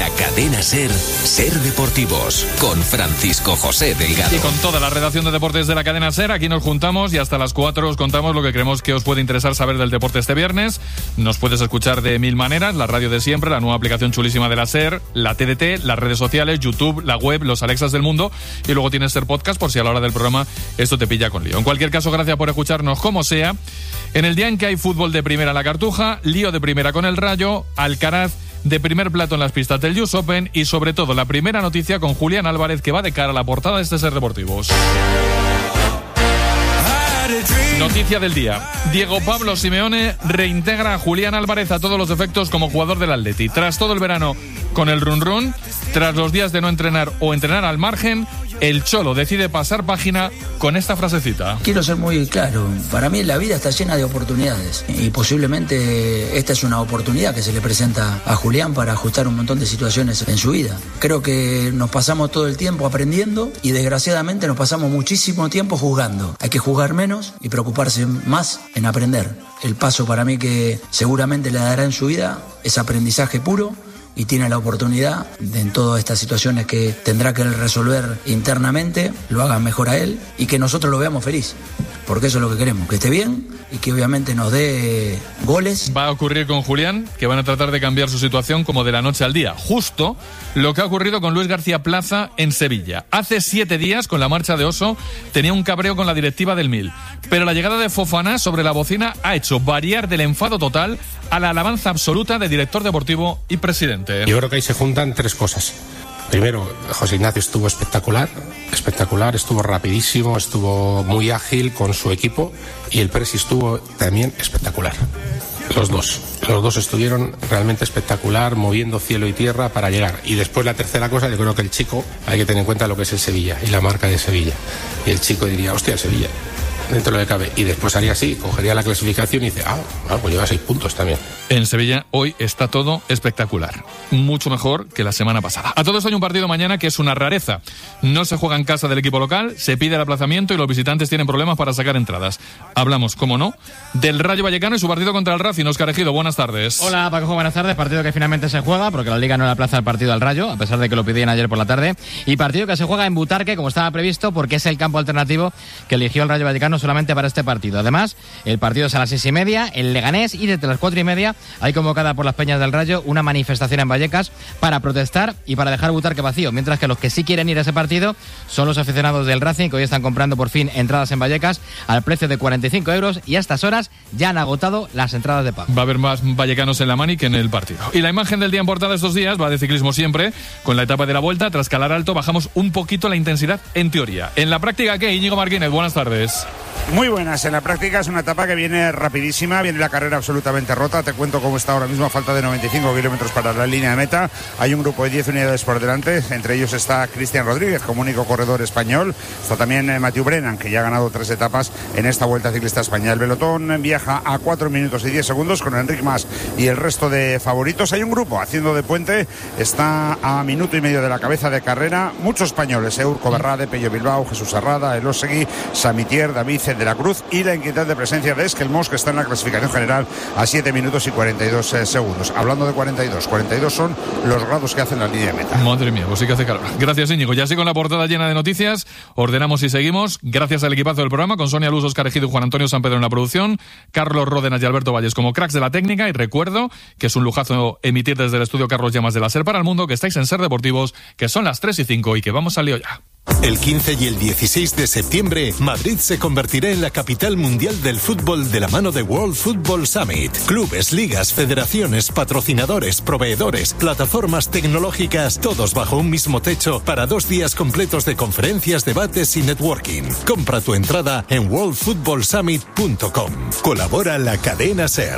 la cadena SER, Ser Deportivos, con Francisco José Delgado. Y con toda la redacción de deportes de la cadena SER, aquí nos juntamos y hasta las 4 os contamos lo que creemos que os puede interesar saber del deporte este viernes. Nos puedes escuchar de mil maneras, la radio de siempre, la nueva aplicación chulísima de la SER, la TDT, las redes sociales, YouTube, la web, los Alexas del mundo, y luego tienes SER Podcast por si a la hora del programa esto te pilla con lío. En cualquier caso, gracias por escucharnos como sea. En el día en que hay fútbol de primera en la Cartuja, lío de primera con el Rayo, Alcaraz de primer plato en las pistas del US Open y sobre todo la primera noticia con Julián Álvarez, que va de cara a la portada de este Ser Deportivos. Noticia del día. Diego Pablo Simeone reintegra a Julián Álvarez a todos los efectos como jugador del Atleti. Tras todo el verano con el run-run, tras los días de no entrenar o entrenar al margen, el Cholo decide pasar página con esta frasecita. Quiero ser muy claro, para mí la vida está llena de oportunidades y posiblemente esta es una oportunidad que se le presenta a Julián para ajustar un montón de situaciones en su vida. Creo que nos pasamos todo el tiempo aprendiendo y desgraciadamente nos pasamos muchísimo tiempo juzgando. Hay que juzgar menos y preocuparse más en aprender. El paso para mí que seguramente le dará en su vida es aprendizaje puro y tiene la oportunidad de, en todas estas situaciones que tendrá que resolver internamente, lo hagan mejor a él y que nosotros lo veamos feliz, porque eso es lo que queremos, que esté bien y que obviamente nos dé goles. Va a ocurrir con Julián, que van a tratar de cambiar su situación como de la noche al día. Justo lo que ha ocurrido con Luis García Plaza en Sevilla. Hace 7 días, con la marcha de Oso, tenía un cabreo con la directiva del Mil. Pero la llegada de Fofana sobre la bocina ha hecho variar del enfado total a la alabanza absoluta de director deportivo y presidente. Yo creo que ahí se juntan 3 cosas. Primero, José Ignacio estuvo espectacular, estuvo rapidísimo, estuvo muy ágil con su equipo y el presi estuvo también espectacular. Los dos estuvieron realmente espectacular, moviendo cielo y tierra para llegar. Y después la tercera cosa, yo creo que el chico, hay que tener en cuenta lo que es el Sevilla y la marca de Sevilla. Y el chico diría, hostia, Sevilla, dentro de lo que cabe. Y después haría así, cogería la clasificación y dice, pues lleva 6 puntos también. En Sevilla hoy está todo espectacular. Mucho mejor que la semana pasada. A todo esto hay un partido mañana que es una rareza. No se juega en casa del equipo local, se pide el aplazamiento y los visitantes tienen problemas para sacar entradas. Hablamos, como no, del Rayo Vallecano y su partido contra el Racing. Óscar Ejido, buenas tardes. Hola, Paco, buenas tardes. Partido que finalmente se juega porque la Liga no le aplaza el partido al Rayo, a pesar de que lo pedían ayer por la tarde. Y partido que se juega en Butarque, como estaba previsto, porque es el campo alternativo que eligió el Rayo Vallecano solamente para este partido. Además, el partido es a las 6:30, el Leganés, y desde las 4:30 hay convocada por las Peñas del Rayo una manifestación en Vallecas para protestar y para dejar Butarque vacío, mientras que los que sí quieren ir a ese partido son los aficionados del Racing, que hoy están comprando por fin entradas en Vallecas al precio de 45 euros y a estas horas ya han agotado las entradas de pago. Va a haber más vallecanos en la mani que en el partido. Y la imagen del día en portada estos días va de ciclismo siempre, con la etapa de la Vuelta. Tras Calar Alto bajamos un poquito la intensidad en teoría. En la práctica, ¿qué? Íñigo Martínez, buenas tardes. Muy buenas, en la práctica es una etapa que viene rapidísima, viene la carrera absolutamente rota. Te cuento cómo está ahora mismo, a falta de 95 kilómetros para la línea de meta. Hay un grupo de 10 unidades por delante, entre ellos está Cristian Rodríguez como único corredor español. Está también Matthew Brennan, que ya ha ganado 3 etapas en esta Vuelta Ciclista España. El pelotón viaja a 4 minutos y 10 segundos con Enric Mas y el resto de favoritos. Hay un grupo haciendo de puente, está a minuto y medio de la cabeza de carrera. Muchos españoles, Urco Berrade, Pello Bilbao, Jesús Herrada, Elosegui, Samitier, David de la Cruz y la inquietante presencia de Esquelmos, que está en la clasificación general a 7 minutos y 42 segundos. Hablando de 42 son los grados que hacen la línea de meta. Madre mía, pues sí que hace calor. Gracias, Íñigo. Ya así con la portada llena de noticias, ordenamos y seguimos. Gracias al equipazo del programa, con Sonia Luz, Óscar Ejido y Juan Antonio San Pedro en la producción, Carlos Ródenas y Alberto Valles como cracks de la técnica. Y recuerdo que es un lujazo emitir desde el estudio Carlos Llamas de la SER para el mundo, que estáis en Ser Deportivos, que son las 3:05 y que vamos al lío ya. El 15 y el 16 de septiembre, Madrid se convertirá en la capital mundial del fútbol de la mano de World Football Summit. Clubes, ligas, federaciones, patrocinadores, proveedores, plataformas tecnológicas, todos bajo un mismo techo para 2 días completos de conferencias, debates y networking. Compra tu entrada en worldfootballsummit.com. Colabora la cadena SER.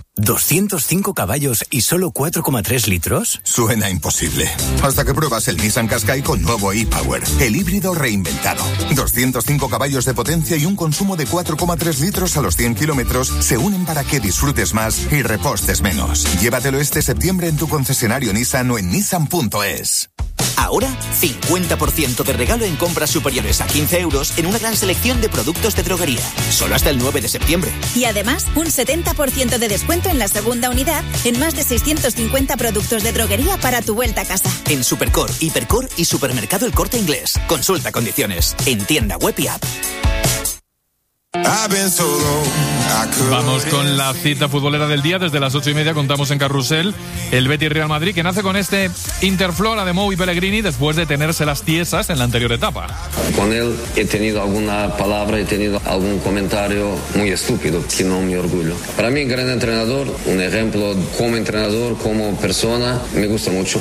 ¿205 caballos y solo 4,3 litros? Suena imposible. Hasta que pruebas el Nissan Qashqai con nuevo e-Power, el híbrido reinventado. 205 caballos de potencia y un consumo de 4,3 litros a los 100 kilómetros se unen para que disfrutes más y repostes menos. Llévatelo este septiembre en tu concesionario Nissan o en nissan.es. Ahora, 50% de regalo en compras superiores a 15 euros en una gran selección de productos de droguería. Solo hasta el 9 de septiembre. Y además, un 70% de descuento en la segunda unidad en más de 650 productos de droguería para tu vuelta a casa. En Supercor, Hipercor y Supermercado El Corte Inglés. Consulta condiciones en tienda web y app. Vamos con la cita futbolera del día. Desde las 8:30 contamos en Carrusel el Betis-Real Madrid, que nace con este Interflora de Mou y Pellegrini después de tenerse las tiesas en la anterior etapa. Con él he tenido alguna palabra, he tenido algún comentario muy estúpido, que no me orgullo. Para mí, gran entrenador, un ejemplo como entrenador, como persona, me gusta mucho.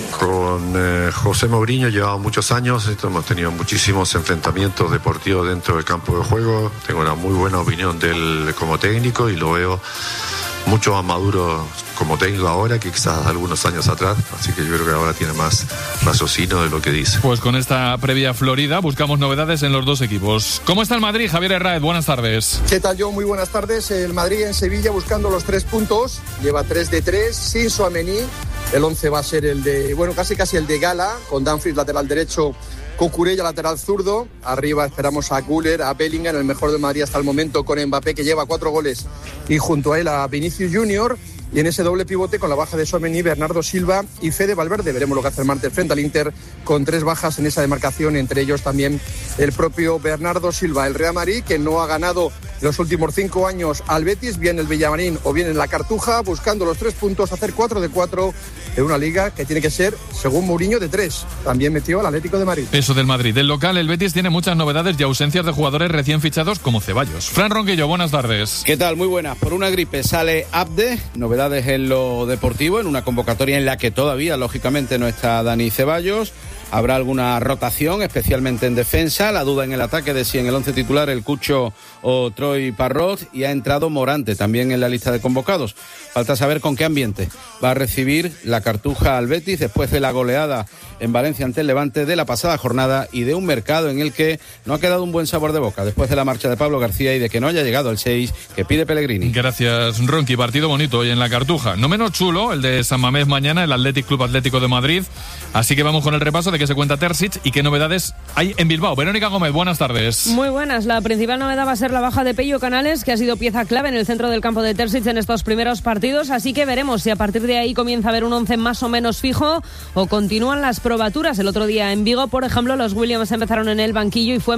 Con José Mourinho llevamos muchos años, hemos tenido muchísimos enfrentamientos deportivos dentro del campo de juego. Tengo una muy buena opinión de él como técnico y lo veo mucho más maduro como técnico ahora que quizás algunos años atrás, así que yo creo que ahora tiene más raciocinio de lo que dice. Pues con esta previa florida buscamos novedades en los dos equipos. ¿Cómo está el Madrid? Javier Herráez, buenas tardes. ¿Qué tal, John? Muy buenas tardes. El Madrid en Sevilla buscando los 3 puntos, lleva 3 de 3, sin Tchouaméni. El 11 va a ser el de, casi el de Gala, con Dumfries lateral derecho, Cucurella lateral zurdo. Arriba esperamos a Güler, a Bellingham, el mejor del Madrid hasta el momento, con Mbappé, que lleva 4 goles, y junto a él a Vinicius Junior. Y en ese doble pivote, con la baja de Tchouaméni, Bernardo Silva y Fede Valverde. Veremos lo que hace el martes frente al Inter, con 3 bajas en esa demarcación, entre ellos también el propio Bernardo Silva. El Real Madrid, que no ha ganado los últimos 5 años al Betis, bien el Villamarín o bien en la Cartuja, buscando los 3 puntos, hacer 4 de 4 en una liga que tiene que ser, según Mourinho, de 3. También metió al Atlético de Madrid. Eso del Madrid. Del local, el Betis tiene muchas novedades y ausencias de jugadores recién fichados como Ceballos. Fran Ronquillo, buenas tardes. ¿Qué tal? Muy buenas. Por una gripe sale Abde, novedades en lo deportivo, en una convocatoria en la que todavía, lógicamente, no está Dani Ceballos. Habrá alguna rotación, especialmente en defensa. La duda en el ataque de si en el 11 titular el Cucho o Troy Parrot. Y ha entrado Morante también en la lista de convocados. Falta saber con qué ambiente va a recibir la Cartuja al Betis después de la goleada en Valencia ante el Levante de la pasada jornada y de un mercado en el que no ha quedado un buen sabor de boca después de la marcha de Pablo García y de que no haya llegado el 6 que pide Pellegrini. Gracias, Ronqui. Partido bonito hoy en la Cartuja. No menos chulo el de San Mamés mañana, el Athletic Club Atlético de Madrid. Así que vamos con el repaso de qué se cuenta Terzic y qué novedades hay en Bilbao. Verónica Gómez, buenas tardes. Muy buenas. La principal novedad va a ser la baja de Pello Canales, que ha sido pieza clave en el centro del campo de Terzic en estos primeros partidos. Así que veremos si a partir de ahí comienza a haber un 11 más o menos fijo o continúan las probaturas. El otro día en Vigo, por ejemplo, los Williams empezaron en el banquillo y fue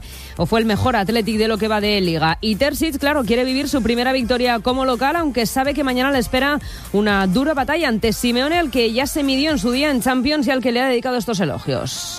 el mejor Athletic de lo que va de Liga. Y Terzic, claro, quiere vivir su primera victoria como local, aunque sabe que mañana le espera una dura batalla ante Simeone, al que ya se midió en su día en Champions y al que le ha dedicado estos elogios.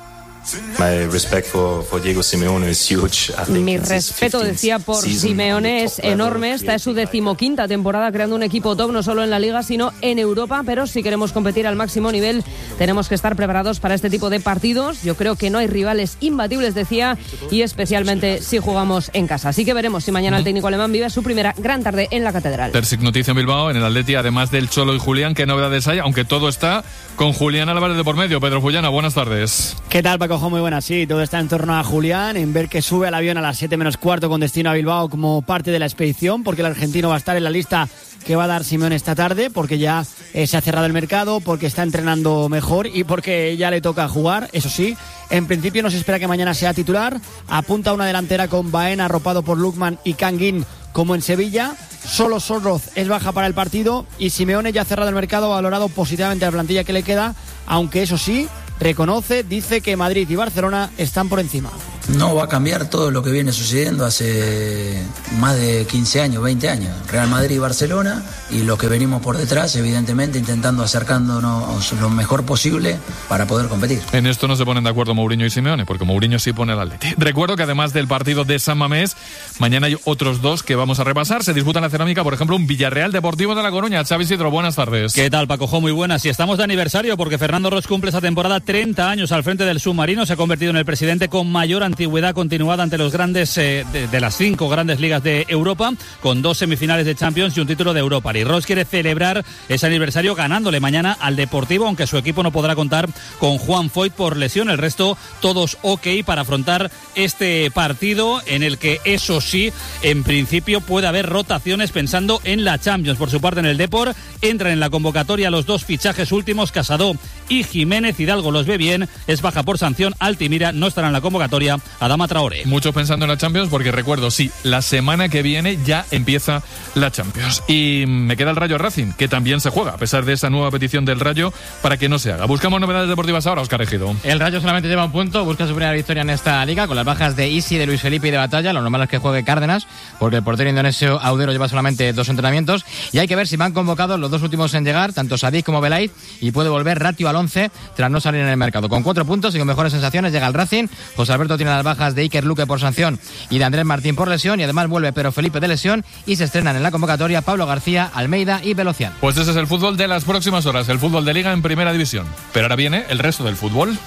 My respect for Diego Simeone is huge. Mi respeto, decía, por Simeone es enorme. Esta es su 15ª temporada creando un equipo top, no solo en la Liga, sino en Europa. Pero si queremos competir al máximo nivel, tenemos que estar preparados para este tipo de partidos. Yo creo que no hay rivales imbatibles, decía, y especialmente si jugamos en casa. Así que veremos si mañana el técnico alemán vive su primera gran tarde en la Catedral. Terzic, noticia en Bilbao, en el Atleti, además del Cholo y Julián, ¿qué novedades hay? Aunque todo está con Julián Álvarez de por medio. Pedro Fullana, buenas tardes. ¿Qué tal, Paco? Muy buenas, sí, todo está en torno a Julián, en ver que sube al avión a las 7 menos cuarto con destino a Bilbao como parte de la expedición, porque el argentino va a estar en la lista que va a dar Simeone esta tarde, porque ya se ha cerrado el mercado, porque está entrenando mejor y porque ya le toca jugar. Eso sí, en principio no se espera que mañana sea titular. Apunta a una delantera con Baena arropado por Lukman y Canguín como en Sevilla. Solo Sorloz es baja para el partido y Simeone ya ha cerrado el mercado, ha valorado positivamente la plantilla que le queda, aunque eso sí, dice que Madrid y Barcelona están por encima. No va a cambiar todo lo que viene sucediendo hace más de 15 años, 20 años. Real Madrid y Barcelona, y lo que venimos por detrás, evidentemente intentando acercándonos lo mejor posible para poder competir. En esto no se ponen de acuerdo Mourinho y Simeone, porque Mourinho sí pone el Atleti. Recuerdo que además del partido de San Mamés, mañana hay otros dos que vamos a repasar. Se disputan la cerámica, por ejemplo, un Villarreal Deportivo de La Coruña. Xavi Sidro, buenas tardes. ¿Qué tal, Paco? Muy buenas. Y estamos de aniversario porque Fernando Ros cumple esta temporada 30 años al frente del submarino. Se ha convertido en el presidente con mayor antigüedad continuada ante los grandes de las 5 grandes ligas de Europa, con 2 semifinales de Champions y un título de Europa League. Ross quiere celebrar ese aniversario ganándole mañana al Deportivo, aunque su equipo no podrá contar con Juan Foyt por lesión. El resto, todos ok para afrontar este partido, en el que, eso sí, en principio puede haber rotaciones pensando en la Champions. Por su parte, en el Depor entran en la convocatoria los 2 fichajes últimos, Casado y Jiménez. Hidalgo los ve bien, es baja por sanción. Altimira no estará en la convocatoria. Adama Traoré. Muchos pensando en la Champions, porque recuerdo, sí, la semana que viene ya empieza la Champions. Y me queda el Rayo Racing, que también se juega, a pesar de esa nueva petición del Rayo para que no se haga. Buscamos novedades deportivas ahora, Óscar Ejido. El Rayo solamente lleva un punto, busca su primera victoria en esta liga, con las bajas de Isi, de Luis Felipe y de Batalla. Lo normal es que juegue Cárdenas, porque el portero indonesio Audero lleva solamente 2 entrenamientos. Y hay que ver si van convocados los 2 últimos en llegar, tanto Sadik como Belay, y puede volver Ratio al 11 tras no salir en el mercado. Con 4 puntos y con mejores sensaciones llega el Racing. José Alberto tiene las bajas de Iker Luque por sanción y de Andrés Martín por lesión, y además vuelve Pedro Felipe de lesión, y se estrenan en la convocatoria Pablo García, Almeida y Velocian. Pues ese es el fútbol de las próximas horas, el fútbol de Liga en Primera División. Pero ahora viene el resto del fútbol.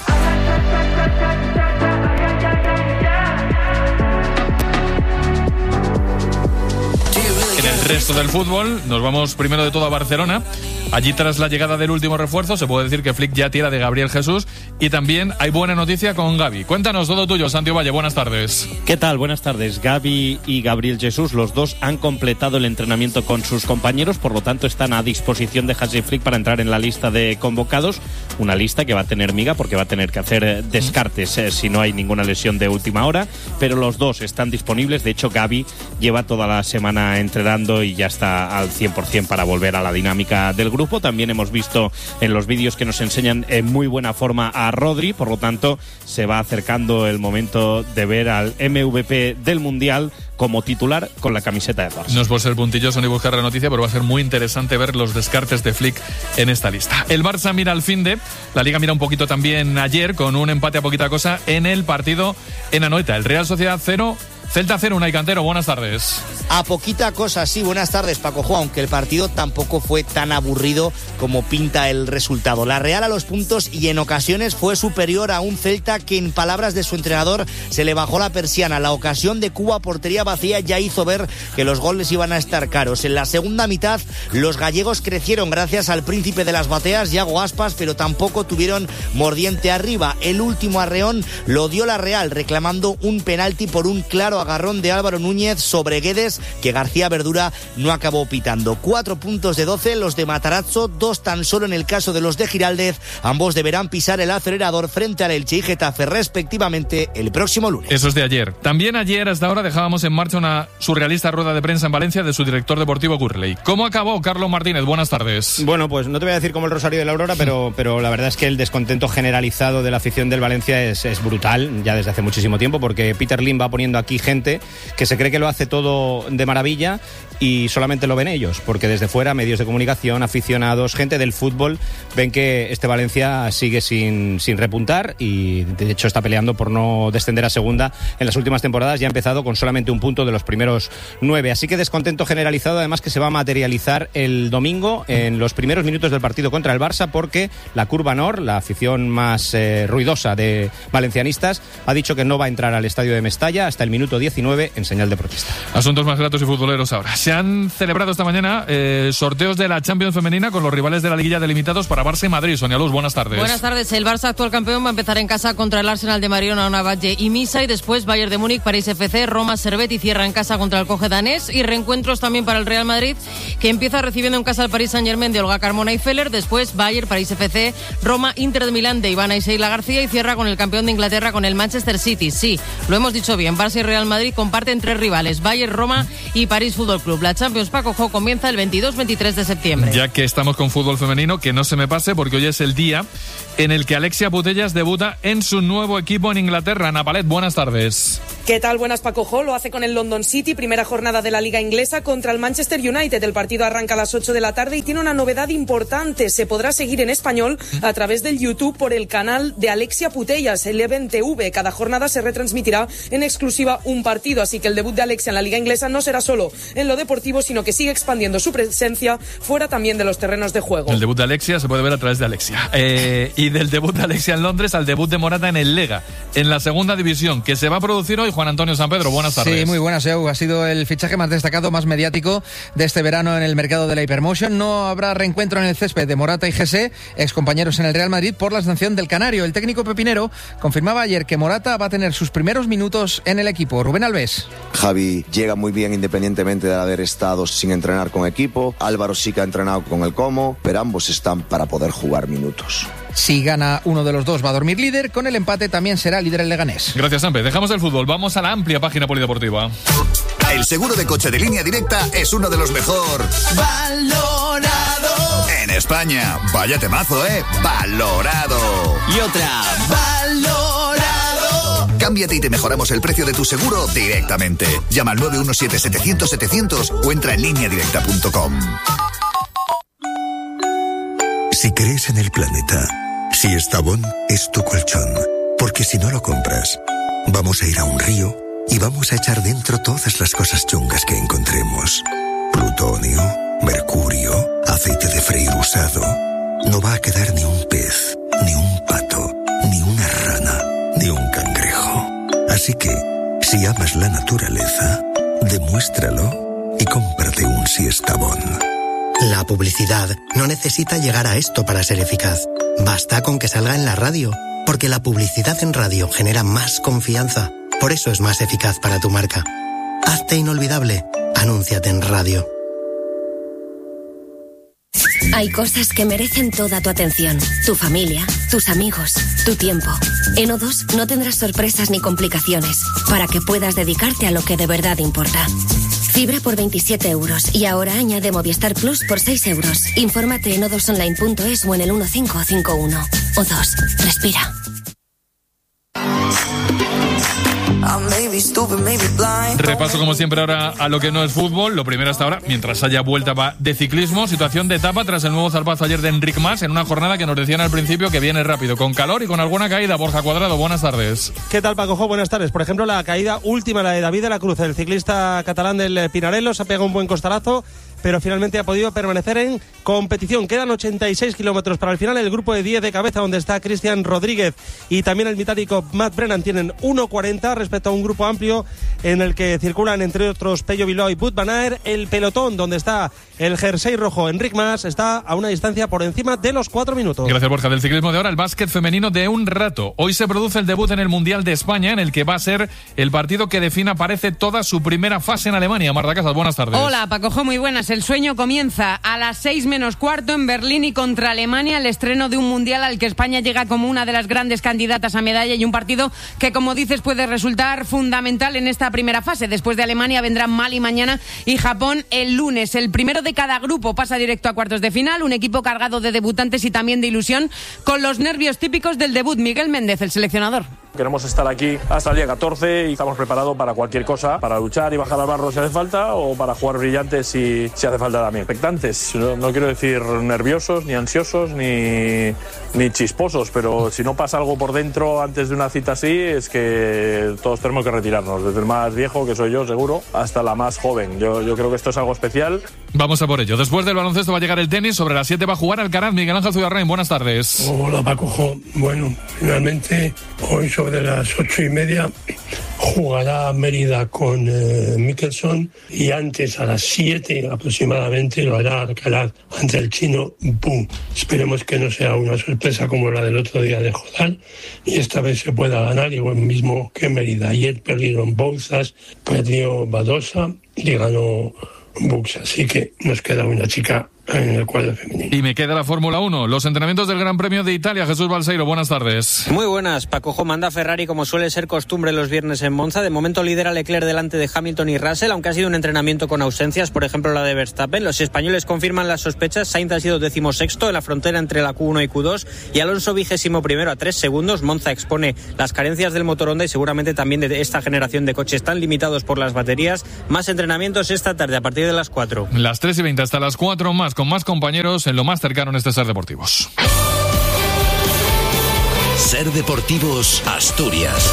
En el resto del fútbol nos vamos primero de todo a Barcelona. Allí, tras la llegada del último refuerzo, se puede decir que Flick ya tira de Gabriel Jesús, y también hay buena noticia con Gavi. Cuéntanos, todo tuyo, Santi Valle, buenas tardes. ¿Qué tal? Buenas tardes. Gavi y Gabriel Jesús, los dos han completado el entrenamiento con sus compañeros, por lo tanto están a disposición de Hansi Flick para entrar en la lista de convocados, una lista que va a tener miga porque va a tener que hacer descartes si no hay ninguna lesión de última hora, pero los dos están disponibles. De hecho, Gavi lleva toda la semana entrenando y ya está al 100% para volver a la dinámica del grupo. También hemos visto en los vídeos que nos enseñan en muy buena forma a Rodri, por lo tanto se va acercando el momento de ver al MVP del Mundial como titular con la camiseta de Barça. No es por ser puntilloso ni buscar la noticia, pero va a ser muy interesante ver los descartes de Flick en esta lista. El Barça mira al finde, la Liga mira un poquito también ayer, con un empate a poquita cosa en el partido en Anoeta. El Real Sociedad 0, Celta 0, Unai Cantero, buenas tardes. A poquita cosa, sí, buenas tardes, Paco Jo, aunque el partido tampoco fue tan aburrido como pinta el resultado. La Real a los puntos y en ocasiones fue superior a un Celta que, en palabras de su entrenador, se le bajó la persiana. La ocasión de Cuba, portería vacía, ya hizo ver que los goles iban a estar caros. En la segunda mitad, los gallegos crecieron gracias al príncipe de las bateas, Yago Aspas, pero tampoco tuvieron mordiente arriba. El último arreón lo dio la Real, reclamando un penalti por un claro agarrón de Álvaro Núñez sobre Guedes, que García Verdura no acabó pitando. 4 puntos de 12 los de Matarazzo, 2 tan solo en el caso de los de Giraldez. Ambos deberán pisar el acelerador frente al Elche y Getafe respectivamente el próximo lunes. Eso es de ayer. También ayer hasta ahora dejábamos en marcha una surrealista rueda de prensa en Valencia de su director deportivo Gurley. ¿Cómo acabó, Carlos Martínez? Buenas tardes. Bueno, pues no te voy a decir como el Rosario de la Aurora, pero la verdad es que el descontento generalizado de la afición del Valencia es brutal, ya desde hace muchísimo tiempo, porque Peter Lim va poniendo aquí gente que se cree que lo hace todo de maravilla y solamente lo ven ellos, porque desde fuera medios de comunicación, aficionados, gente del fútbol ven que este Valencia sigue sin repuntar y de hecho está peleando por no descender a segunda en las últimas temporadas. Ya ha empezado con solamente un punto de los primeros 9, así que descontento generalizado, además que se va a materializar el domingo en los primeros minutos del partido contra el Barça, porque la Curva Nord, la afición más ruidosa de valencianistas, ha dicho que no va a entrar al estadio de Mestalla hasta el minuto 19 en señal de protesta. Asuntos más gratos y futboleros ahora. Se han celebrado esta mañana sorteos de la Champions femenina con los rivales de la liguilla delimitados para Barça y Madrid. Sonia Luz, buenas tardes. Buenas tardes. El Barça, actual campeón, va a empezar en casa contra el Arsenal de Mariona, Navalle y Misa, y después Bayern de Múnich, París FC, Roma, Servet, y cierra en casa contra el Coge danés. Y reencuentros también para el Real Madrid, que empieza recibiendo en casa al Paris Saint-Germain de Olga Carmona y Feller, después Bayern, París FC, Roma, Inter de Milán de Ivana y Sheila García, y cierra con el campeón de Inglaterra, con el Manchester City. Sí, lo hemos dicho bien, Barça y Real Madrid comparten 3 rivales, Bayern, Roma y París Fútbol Club. La Champions, Paco Jo, comienza el 22-23 de septiembre. Ya que estamos con fútbol femenino, que no se me pase, porque hoy es el día en el que Alexia Putellas debuta en su nuevo equipo en Inglaterra. Ana Palet, buenas tardes. ¿Qué tal? Buenas, Paco. Lo hace con el London City, primera jornada de la Liga Inglesa contra el Manchester United. El partido arranca a las 8 de la tarde y tiene una novedad importante. Se podrá seguir en español a través del YouTube por el canal de Alexia Putellas, Eleven TV. Cada jornada se retransmitirá en exclusiva un partido, así que el debut de Alexia en la Liga Inglesa no será solo en lo deportivo, sino que sigue expandiendo su presencia fuera también de los terrenos de juego. El debut de Alexia se puede ver a través de Alexia. Y del debut de Alexia en Londres al debut de Morata en el Lega, en la segunda división, que se va a producir hoy. Juan Antonio San Pedro, buenas tardes. Sí, muy buenas, Edu. Ha sido el fichaje más destacado, más mediático de este verano en el mercado de la Hypermotion. No habrá reencuentro en el césped de Morata y Jesse, excompañeros en el Real Madrid, por la sanción del canario. El técnico pepinero confirmaba ayer que Morata va a tener sus primeros minutos en el equipo. Rubén Alves. Javi llega muy bien independientemente de haber estado sin entrenar con equipo. Álvaro sí que ha entrenado con el Como, pero ambos están para poder jugar minutos. Si gana uno de los dos va a dormir líder, con el empate también será líder el Leganés. Gracias, Sampe. Dejamos el fútbol, vamos a la amplia página polideportiva. El seguro de coche de Línea Directa es uno de los mejor valorado en España. Vaya temazo, valorado. Y otra, valorado. Cámbiate y te mejoramos el precio de tu seguro directamente. Llama al 917-700-700 o entra en lineadirecta.com. Si crees en el planeta, si Estavón es tu colchón, porque si no lo compras, vamos a ir a un río y vamos a echar dentro todas las cosas chungas que encontremos. Plutonio, mercurio, aceite de freír usado. No va a quedar ni un pez, ni un pato, ni una rana, ni un cangrejo. Así que, si amas la naturaleza, demuéstralo y cómprate un Siestabón. La publicidad no necesita llegar a esto para ser eficaz. Basta con que salga en la radio, porque la publicidad en radio genera más confianza. Por eso es más eficaz para tu marca. Hazte inolvidable. Anúnciate en radio. Hay cosas que merecen toda tu atención. Tu familia, tus amigos, tu tiempo. En O2 no tendrás sorpresas ni complicaciones, para que puedas dedicarte a lo que de verdad importa. Fibra por 27 euros y ahora añade Movistar Plus por 6 euros. Infórmate en o2online.es o en el 1551. O2, respira. Repaso como siempre ahora a lo que no es fútbol. Lo primero hasta ahora, mientras haya vuelta de ciclismo. Situación de etapa tras el nuevo zarpazo ayer de Enric Mas en una jornada que nos decían al principio que viene rápido, con calor y con alguna caída. Borja Cuadrado, buenas tardes. ¿Qué tal, Paco? Buenas tardes. Por ejemplo, la caída última, la de David de la Cruz, el ciclista catalán del Pinarello, se ha pegado un buen costarazo, pero finalmente ha podido permanecer en competición. Quedan 86 kilómetros para el final. El grupo de 10 de cabeza, donde está Cristian Rodríguez y también el británico Matt Brennan, tienen 1.40 respecto a un grupo amplio en el que circulan, entre otros, Pello Bilbao y Wout van Aert. El pelotón, donde está el jersey rojo Enric Mas, está a una distancia por encima de los 4 minutos. Gracias, Borja. Del ciclismo de ahora, el básquet femenino de un rato. Hoy se produce el debut en el Mundial de España, en el que va a ser el partido que defina, parece, toda su primera fase en Alemania. Marta Casas, buenas tardes. Hola, Paco, muy buenas. El sueño comienza a las 6 menos cuarto en Berlín y contra Alemania, el estreno de un mundial al que España llega como una de las grandes candidatas a medalla, y un partido que, como dices, puede resultar fundamental en esta primera fase. Después de Alemania vendrán Mali mañana y Japón el lunes. El primero de cada grupo pasa directo a cuartos de final, un equipo cargado de debutantes y también de ilusión, con los nervios típicos del debut. Miguel Méndez, el seleccionador. Queremos estar aquí hasta el día 14 y estamos preparados para cualquier cosa, para luchar y bajar al barro si hace falta, o para jugar brillantes si hace falta también. Expectantes, no quiero decir nerviosos, ni ansiosos, ni chisposos, pero si no pasa algo por dentro antes de una cita así, es que todos tenemos que retirarnos, desde el más viejo, que soy yo seguro, hasta la más joven. Yo creo que esto es algo especial. Vamos a por ello. Después del baloncesto va a llegar el tenis. Sobre las 7 va a jugar Alcaraz. Miguel Ángel Zugarrain, buenas tardes. Hola, Paco. Bueno, finalmente hoy sobre las 8:30 jugará Mérida con Mickelson, y antes, a las 7 aproximadamente, lo hará Alcaraz ante el chino Bu. Esperemos que no sea una sorpresa como la del otro día de Jodal, y esta vez se pueda ganar igual mismo que Mérida. Ayer perdieron Bouzas, perdió Badosa y ganó Bux, así que nos queda una chica en el cuadro femenino. Y me queda la Fórmula 1, los entrenamientos del Gran Premio de Italia. Jesús Balseiro, buenas tardes. Muy buenas, Paco. Manda Ferrari como suele ser costumbre los viernes en Monza. De momento lidera Leclerc delante de Hamilton y Russell, aunque ha sido un entrenamiento con ausencias, por ejemplo la de Verstappen. Los españoles confirman las sospechas. Sainz ha sido 16º en la frontera entre la Q1 y Q2 y Alonso 21º a 3 segundos. Monza expone las carencias del motor Honda y seguramente también de esta generación de coches tan limitados por las baterías. Más entrenamientos esta tarde a partir de las 4. Las 3:20 hasta las 4 más, con más compañeros en lo más cercano en este Ser Deportivos. Ser Deportivos Asturias.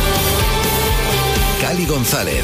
Cali González.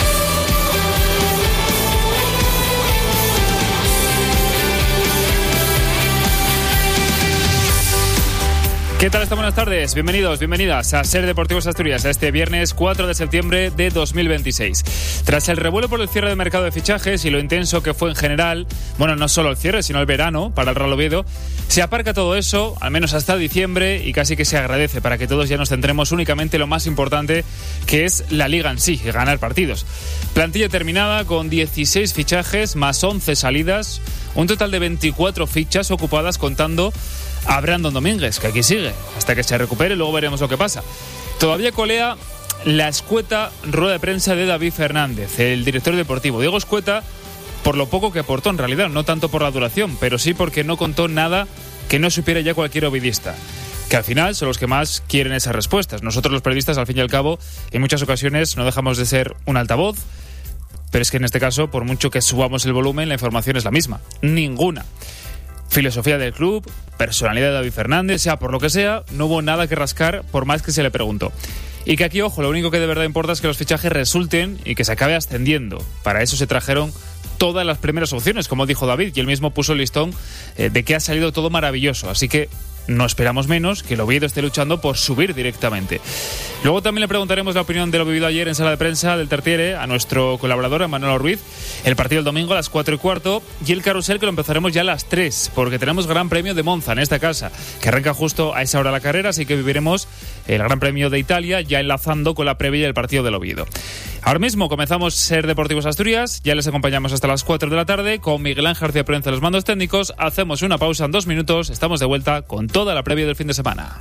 ¿Qué tal? Buenas tardes, bienvenidos, bienvenidas a Ser Deportivos Asturias, a este viernes 4 de septiembre de 2026. Tras el revuelo por el cierre del mercado de fichajes y lo intenso que fue en general, bueno, no solo el cierre, sino el verano para el Real Oviedo, se aparca todo eso, al menos hasta diciembre, y casi que se agradece para que todos ya nos centremos únicamente en lo más importante, que es la Liga en sí, ganar partidos. Plantilla terminada con 16 fichajes más 11 salidas, un total de 24 fichas ocupadas contando a Brandon Domínguez, que aquí sigue, hasta que se recupere, luego veremos lo que pasa. Todavía colea la escueta rueda de prensa de David Fernández, el director deportivo. Digo escueta por lo poco que aportó en realidad, no tanto por la duración, pero sí porque no contó nada que no supiera ya cualquier ovidista, que al final son los que más quieren esas respuestas. Nosotros los periodistas, al fin y al cabo, en muchas ocasiones no dejamos de ser un altavoz, pero es que en este caso, por mucho que subamos el volumen, la información es la misma, ninguna. Filosofía del club, personalidad de David Fernández, sea por lo que sea, no hubo nada que rascar por más que se le preguntó. Y que aquí, ojo, lo único que de verdad importa es que los fichajes resulten y que se acabe ascendiendo. Para eso se trajeron todas las primeras opciones, como dijo David, y él mismo puso el listón de que ha salido todo maravilloso. Así que no esperamos menos que el Oviedo esté luchando por subir directamente. Luego también le preguntaremos la opinión de lo vivido ayer en sala de prensa del Tartiere a nuestro colaborador, a Manuel Ruiz, el partido el domingo a las 4:15 y el carrusel que lo empezaremos ya a las 3, porque tenemos Gran Premio de Monza en esta casa, que arranca justo a esa hora la carrera, así que viviremos el Gran Premio de Italia ya enlazando con la previa del partido del Oviedo. Ahora mismo comenzamos Ser Deportivos Asturias, ya les acompañamos hasta las 4 de la tarde con Miguel Ángel García Prensa en los mandos técnicos. Hacemos una pausa en 2 minutos, estamos de vuelta con toda la previa del fin de semana.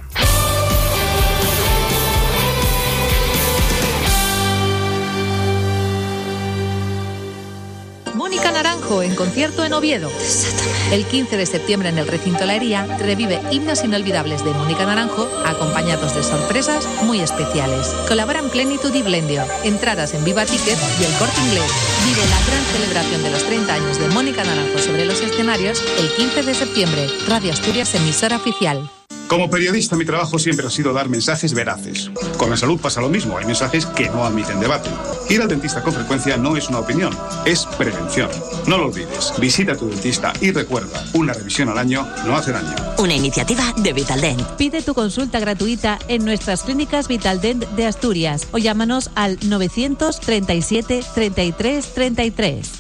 Mónica Naranjo en concierto en Oviedo. El 15 de septiembre en el recinto La Hería revive himnos inolvidables de Mónica Naranjo, acompañados de sorpresas muy especiales. Colaboran Plenitud y Blendio. Entradas en Viva Ticket y El Corte Inglés. Vive la gran celebración de los 30 años de Mónica Naranjo sobre los escenarios el 15 de septiembre. Radio Asturias, emisora oficial. Como periodista, mi trabajo siempre ha sido dar mensajes veraces. Con la salud pasa lo mismo, hay mensajes que no admiten debate. Ir al dentista con frecuencia no es una opinión, es prevención. No lo olvides, visita a tu dentista y recuerda, una revisión al año no hace daño. Una iniciativa de Vitaldent. Pide tu consulta gratuita en nuestras clínicas Vitaldent de Asturias o llámanos al 937 33 33.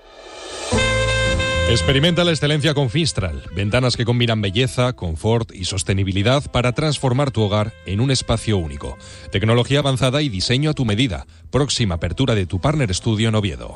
Experimenta la excelencia con Fistral, ventanas que combinan belleza, confort y sostenibilidad para transformar tu hogar en un espacio único. Tecnología avanzada y diseño a tu medida. Próxima apertura de tu Partner Studio en Oviedo.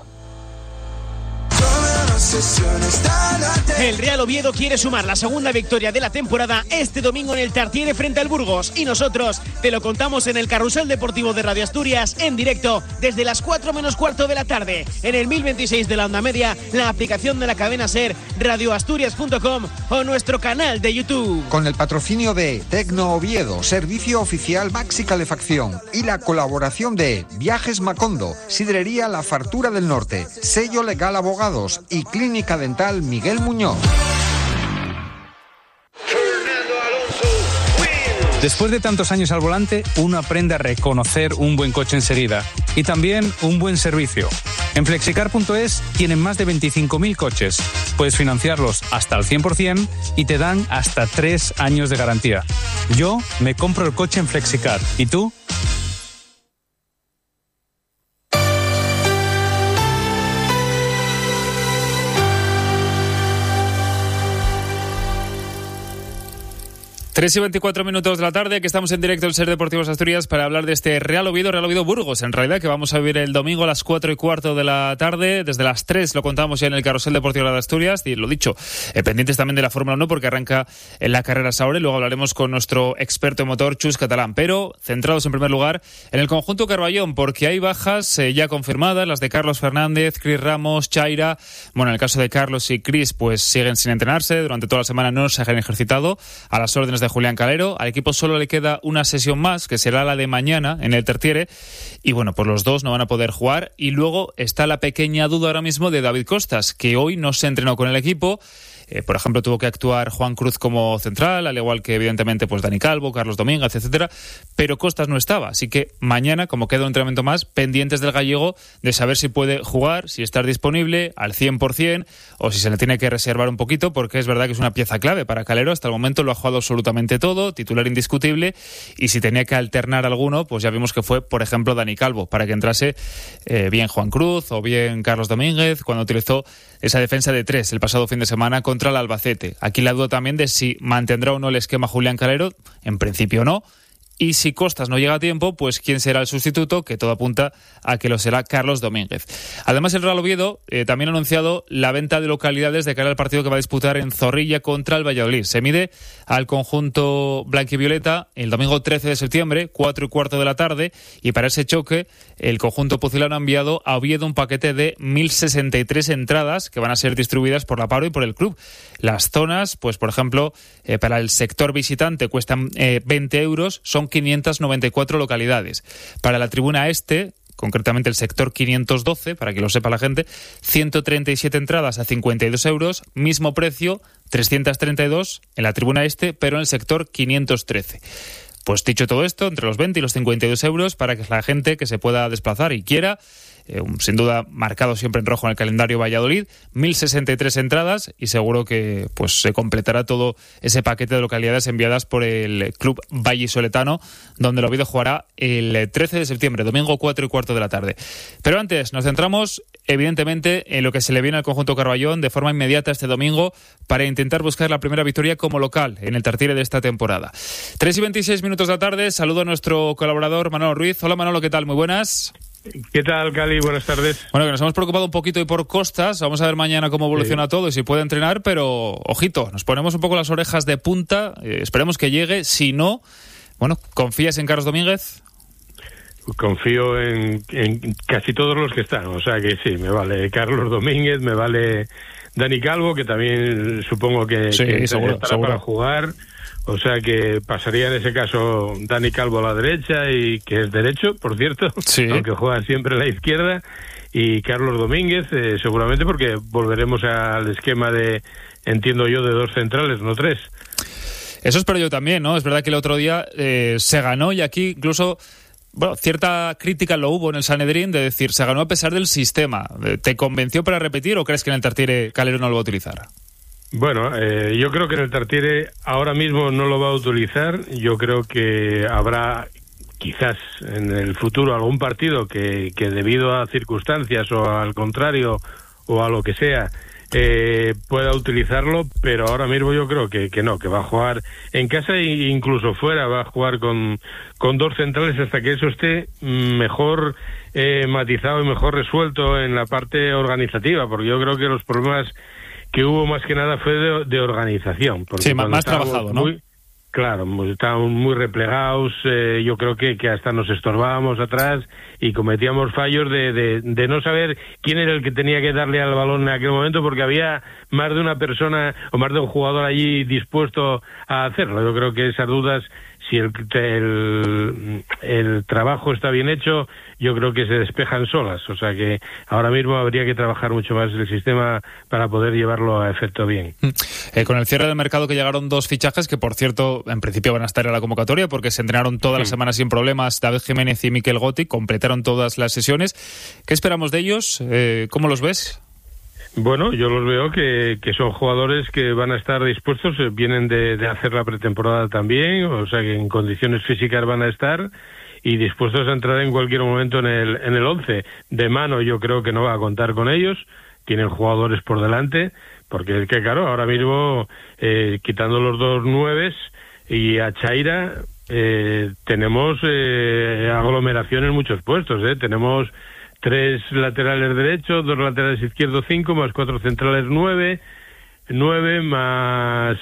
El Real Oviedo quiere sumar la segunda victoria de la temporada este domingo en el Tartiere frente al Burgos, y nosotros te lo contamos en el Carrusel Deportivo de Radio Asturias en directo desde las 4:15 de la tarde en el 1026 de la onda media, la aplicación de la cadena SER, radioasturias.com o nuestro canal de YouTube. Con el patrocinio de Tecno Oviedo, servicio oficial Maxi Calefacción, y la colaboración de Viajes Macondo, Sidrería La Fartura del Norte, Sello Legal Abogados y Clínica Dental Miguel Muñoz. Después de tantos años al volante, uno aprende a reconocer un buen coche enseguida y también un buen servicio. En Flexicar.es tienen más de 25.000 coches. Puedes financiarlos hasta al 100% y te dan hasta 3 años de garantía. Yo me compro el coche en Flexicar. ¿Y tú? 3:24 de la tarde, que estamos en directo en Ser Deportivos Asturias para hablar de este Real Oviedo Burgos, en realidad, que vamos a vivir el domingo a las 4:15 de la tarde. Desde las 3 lo contamos ya en el Carrusel Deportivo de Asturias, y lo dicho, pendientes también de la Fórmula 1 porque arranca en la carrera Saure. Luego hablaremos con nuestro experto en motor, Chus Catalán, pero centrados en primer lugar en el conjunto Carballón, porque hay bajas ya confirmadas, las de Carlos Fernández, Cris Ramos, Chaira. Bueno, en el caso de Carlos y Cris, pues siguen sin entrenarse, durante toda la semana no se han ejercitado, a las órdenes de Julián Calero. Al equipo solo le queda una sesión más, que será la de mañana en el Tertiere, y bueno, pues los dos no van a poder jugar. Y luego está la pequeña duda ahora mismo de David Costas, que hoy no se entrenó con el equipo. Por ejemplo, tuvo que actuar Juan Cruz como central, al igual que evidentemente pues Dani Calvo, Carlos Domínguez, etcétera, pero Costas no estaba, así que mañana, como queda un entrenamiento más, pendientes del gallego de saber si puede jugar, si está disponible al 100% o si se le tiene que reservar un poquito, porque es verdad que es una pieza clave para Calero. Hasta el momento lo ha jugado absolutamente todo, titular indiscutible, y si tenía que alternar alguno, pues ya vimos que fue, por ejemplo, Dani Calvo, para que entrase bien Juan Cruz o bien Carlos Domínguez, cuando utilizó esa defensa de 3 el pasado fin de semana contra el Albacete. Aquí la duda también de si mantendrá o no el esquema Julián Calero. En principio no. Y si Costas no llega a tiempo, pues ¿quién será el sustituto? Que todo apunta a que lo será Carlos Domínguez. Además, el Real Oviedo también ha anunciado la venta de localidades de cara al partido que va a disputar en Zorrilla contra el Valladolid. Se mide al conjunto blanquivioleta el domingo 13 de septiembre, 4:15 de la tarde, y para ese choque el conjunto pucilano ha enviado a Oviedo un paquete de 1.063 entradas que van a ser distribuidas por la Paro y por el club. Las zonas, pues por ejemplo, para el sector visitante cuestan 20 euros, son 594 localidades. Para la tribuna este, concretamente el sector 512, para que lo sepa la gente, 137 entradas a 52 euros, mismo precio, 332 en la tribuna este, pero en el sector 513. Pues dicho todo esto, entre los 20 y los 52 euros para que la gente que se pueda desplazar y quiera, sin duda marcado siempre en rojo en el calendario Valladolid, 1.063 entradas, y seguro que pues se completará todo ese paquete de localidades enviadas por el club vallisoletano, donde el Oviedo jugará el 13 de septiembre, domingo 4:15 de la tarde. Pero antes nos centramos evidentemente en lo que se le viene al conjunto Carballón de forma inmediata este domingo para intentar buscar la primera victoria como local en el Tartiere de esta temporada. 3:26 de la tarde, saludo a nuestro colaborador Manolo Ruiz. Hola Manolo, ¿qué tal? Muy buenas. ¿Qué tal, Cali? Buenas tardes. Bueno, que nos hemos preocupado un poquito hoy por Costas. Vamos a ver mañana cómo evoluciona todo y si puede entrenar, pero ojito, nos ponemos un poco las orejas de punta. Esperemos que llegue. Si no, bueno, ¿confías en Carlos Domínguez? Confío en casi todos los que están. O sea que sí, me vale Carlos Domínguez, me vale Dani Calvo, que también supongo que seguro para jugar. O sea que pasaría en ese caso Dani Calvo a la derecha, y que es derecho, por cierto, aunque juega siempre a la izquierda, y Carlos Domínguez seguramente, porque volveremos al esquema de, entiendo yo, de 2 centrales, no 3. Eso espero yo también, ¿no? Es verdad que el otro día se ganó, y aquí incluso, bueno, cierta crítica lo hubo en el Sanedrín, de decir, se ganó a pesar del sistema. ¿Te convenció para repetir o crees que en el Tartiere Calero no lo va a utilizar? Bueno, yo creo que en el Tartiere ahora mismo no lo va a utilizar. Yo creo que habrá quizás en el futuro algún partido que debido a circunstancias o al contrario o a lo que sea pueda utilizarlo, pero ahora mismo yo creo que no, que va a jugar en casa e incluso fuera, va a jugar con 2 centrales hasta que eso esté mejor matizado y mejor resuelto en la parte organizativa, porque yo creo que los problemas que hubo más que nada fue de organización. Porque sí, más trabajado, ¿no? Claro, estábamos muy replegados, yo creo que hasta nos estorbábamos atrás y cometíamos fallos de no saber quién era el que tenía que darle al balón en aquel momento, porque había más de una persona o más de un jugador allí dispuesto a hacerlo. Yo creo que esas dudas, si el trabajo está bien hecho, yo creo que se despejan solas. O sea que ahora mismo habría que trabajar mucho más el sistema para poder llevarlo a efecto bien. Con el cierre del mercado, que llegaron 2 fichajes que, por cierto, en principio van a estar en la convocatoria porque se entrenaron todas las semanas sin problemas. David Jiménez y Miquel Gotti completaron todas las sesiones. ¿Qué esperamos de ellos? ¿Cómo los ves? Bueno, yo los veo que son jugadores que van a estar dispuestos, vienen de hacer la pretemporada también, o sea que en condiciones físicas van a estar y dispuestos a entrar en cualquier momento en el 11. De mano yo creo que no va a contar con ellos, tienen jugadores por delante, porque es que claro, ahora mismo quitando los 2 9, Y a Chaira tenemos aglomeración en muchos puestos, Tenemos 3 laterales derechos, 2 laterales izquierdos 5, más 4 centrales 9 más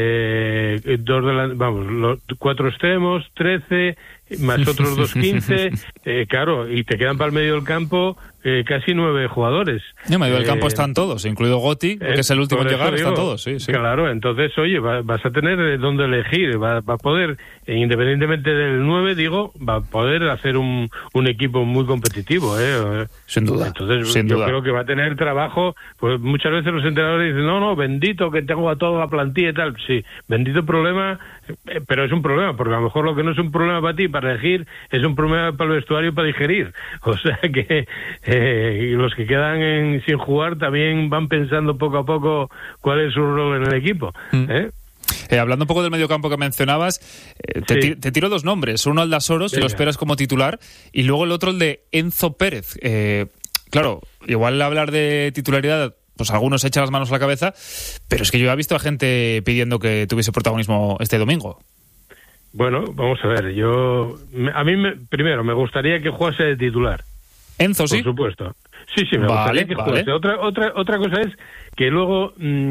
4 extremos 13, más otros 2 15, claro, y te quedan para el medio del campo casi 9 jugadores. En medio del campo están todos, incluido Gotti, que es el último en llegar, están todos, sí. Claro, entonces, oye, vas a tener dónde elegir, va a poder, independientemente del 9, va a poder hacer un equipo muy competitivo, Sin duda. Entonces, sin yo duda. creo que va a tener trabajo, pues muchas veces los entrenadores dicen, no, bendito que tengo a toda la plantilla y tal. Sí, bendito problema, pero es un problema, porque a lo mejor lo que no es un problema para ti, para elegir, es un problema para el vestuario para digerir. O sea que y los que quedan sin jugar también van pensando poco a poco cuál es su rol en el equipo. Hablando un poco del mediocampo que mencionabas, te tiro 2 nombres. Uno, Aldasoro, si lo esperas como titular, y luego el otro, el de Enzo Pérez. Claro, igual hablar de titularidad, pues algunos echan las manos a la cabeza, pero es que yo he visto a gente pidiendo que tuviese protagonismo este domingo. Bueno, vamos a ver, primero me gustaría que jugase de titular. Enzo, ¿sí? Por supuesto. Sí, me gustaría que jugase. Otra cosa es que luego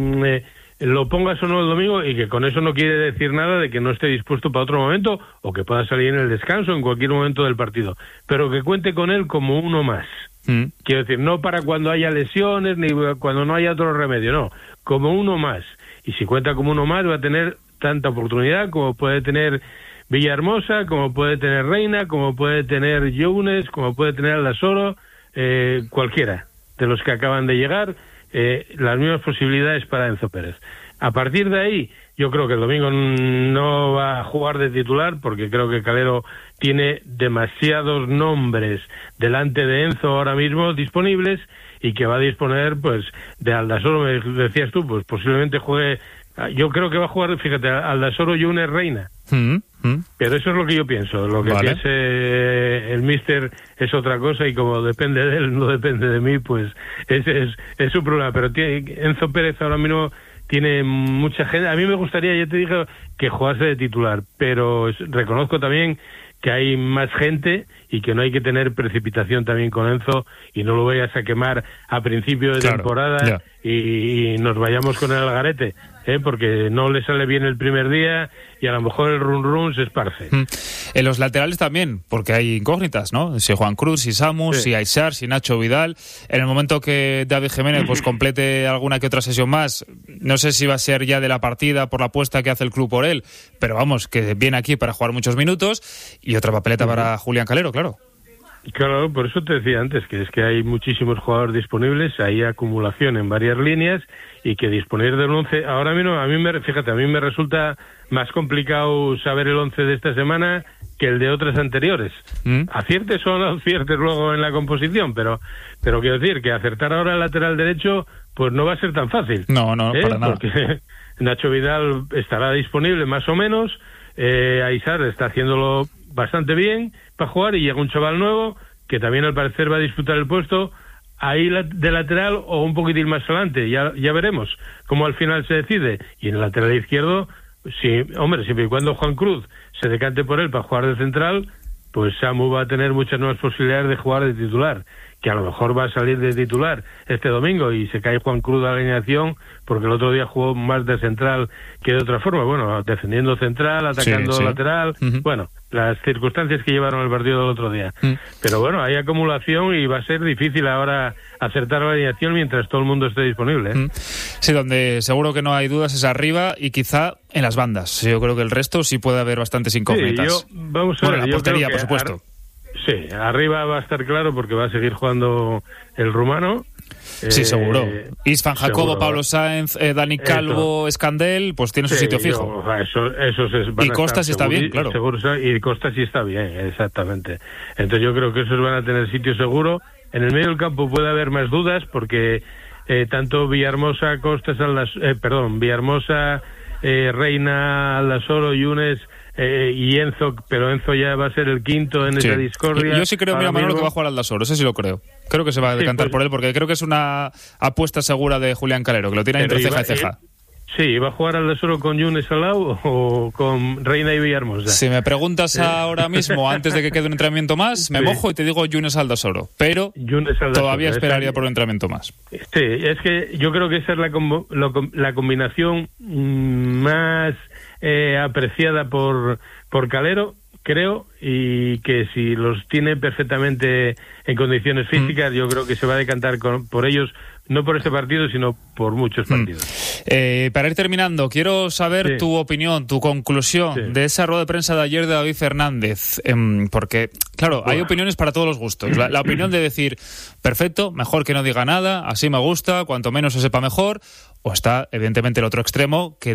lo pongas o no el domingo, y que con eso no quiere decir nada de que no esté dispuesto para otro momento, o que pueda salir en el descanso en cualquier momento del partido, pero que cuente con él como uno más. Quiero decir, no para cuando haya lesiones ni cuando no haya otro remedio, no, como uno más. Y si cuenta como uno más, va a tener tanta oportunidad como puede tener Villahermosa, como puede tener Reina, como puede tener Younes, como puede tener Aldasoro, cualquiera de los que acaban de llegar, las mismas posibilidades para Enzo Pérez. A partir de ahí, yo creo que el domingo no va a jugar de titular, porque creo que Calero tiene demasiados nombres delante de Enzo ahora mismo disponibles, y que va a disponer pues de Aldasoro, me decías tú, pues posiblemente juegue. Yo creo que va a jugar, fíjate, Aldasoro, Younes, Reina. Pero eso es lo que yo pienso. Lo que piense el míster es otra cosa, y como depende de él, no depende de mí, pues ese es su problema. Pero Enzo Pérez ahora mismo tiene mucha gente. A mí me gustaría, ya te dije, que jugase de titular, pero reconozco también que hay más gente y que no hay que tener precipitación también con Enzo, y no lo vayas a quemar a principio de temporada y nos vayamos con el algarete, porque no le sale bien el primer día y a lo mejor el run se esparce. En los laterales también, porque hay incógnitas, ¿no? Si Juan Cruz, si Samu, si Aishar, si Nacho Vidal. En el momento que David Jiménez pues complete alguna que otra sesión más, no sé si va a ser ya de la partida por la apuesta que hace el club por él, pero vamos, que viene aquí para jugar muchos minutos, y otra papeleta para Julián Calero, claro. Claro, por eso te decía antes que es que hay muchísimos jugadores disponibles, hay acumulación en varias líneas, y que disponer del 11, ahora mismo a mí me resulta más complicado saber el 11 de esta semana que el de otras anteriores. Aciertes o no aciertes luego en la composición, pero quiero decir que acertar ahora el lateral derecho pues no va a ser tan fácil. No, para nada. Porque Nacho Vidal estará disponible más o menos, Aishar está haciéndolo bastante bien para jugar, y llega un chaval nuevo que también al parecer va a disputar el puesto ahí de lateral o un poquitín más adelante. Ya veremos cómo al final se decide. Y en el lateral izquierdo, siempre y cuando Juan Cruz se decante por él para jugar de central, pues Samu va a tener muchas nuevas posibilidades de jugar de titular, que a lo mejor va a salir de titular este domingo y se cae Juan Cruz de la alineación porque el otro día jugó más de central que de otra forma, bueno, defendiendo central, atacando lateral, bueno, las circunstancias que llevaron el partido del otro día. Pero bueno, hay acumulación y va a ser difícil ahora acertar la alineación mientras todo el mundo esté disponible. Sí, donde seguro que no hay dudas es arriba y quizá en las bandas. Yo creo que el resto sí puede haber bastantes incógnitas. La portería, por supuesto. Sí, arriba va a estar claro porque va a seguir jugando el rumano. Sí, seguro. Isfan Jacobo, Pablo Sáenz, Dani Calvo, Escandel, pues tiene su sitio fijo. Y Costa sí está bien, claro. Seguro, y Costa sí está bien, exactamente. Entonces yo creo que esos van a tener sitio seguro. En el medio del campo puede haber más dudas porque tanto Villahermosa, Villahermosa, Reina, Aldasoro, Younes y Enzo, pero Enzo ya va a ser el quinto en esa discordia. Yo sí creo, mira, Manolo, que va a jugar Aldasoro, eso sí lo creo. Creo que se va a decantar por él, porque creo que es una apuesta segura de Julián Calero, que lo tiene entre ceja y ceja. Sí, ¿va a jugar Aldasoro con Yunes Salau o con Reina y Villahermosa? Si me preguntas ahora mismo, antes de que quede un entrenamiento más, me mojo y te digo Yunes Aldasoro, pero todavía esperaría por un entrenamiento más. Sí, es que yo creo que esa es la combinación más apreciada por Calero, creo, y que si los tiene perfectamente en condiciones físicas, yo creo que se va a decantar por ellos, no por este partido, sino por muchos partidos. Para ir terminando, quiero saber tu opinión, tu conclusión de esa rueda de prensa de ayer de David Fernández, porque, claro, hay opiniones para todos los gustos. La opinión de decir, perfecto, mejor que no diga nada, así me gusta, cuanto menos se sepa mejor, o está, evidentemente, el otro extremo, que